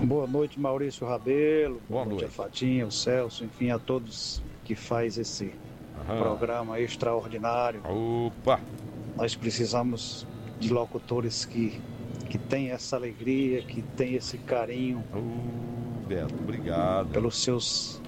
Boa noite, Maurício Rabelo. Boa noite. A Fatinha, o Celso, enfim, a todos que faz esse programa extraordinário. Opa! Nós precisamos de locutores que têm essa alegria, que têm esse carinho. Beto, obrigado. Pelos seus